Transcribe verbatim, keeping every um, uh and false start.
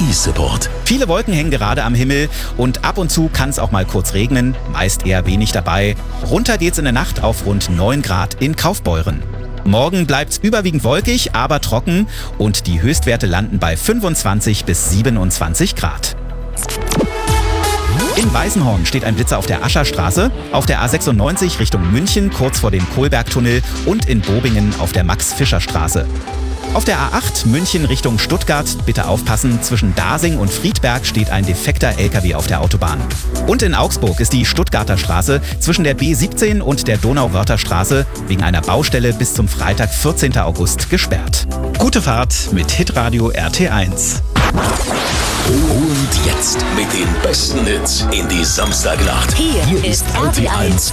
Support. Viele Wolken hängen gerade am Himmel und ab und zu kann es auch mal kurz regnen, meist eher wenig dabei. Runter geht's in der Nacht auf rund neun Grad in Kaufbeuren. Morgen bleibt's überwiegend wolkig, aber trocken und die Höchstwerte landen bei fünfundzwanzig bis siebenundzwanzig Grad. In Weißenhorn steht ein Blitzer auf der Ascherstraße, auf der A sechsundneunzig Richtung München kurz vor dem Kohlbergtunnel und in Bobingen auf der Max-Fischer-Straße. Auf der A acht München Richtung Stuttgart, bitte aufpassen, zwischen Dasing und Friedberg steht ein defekter L K W auf der Autobahn. Und in Augsburg ist die Stuttgarter Straße zwischen der B siebzehn und der Donauwörther Straße wegen einer Baustelle bis zum Freitag, vierzehnten August gesperrt. Gute Fahrt mit Hitradio R T eins. Und jetzt mit den besten Hits in die Samstagnacht. Hier, Hier ist R T eins.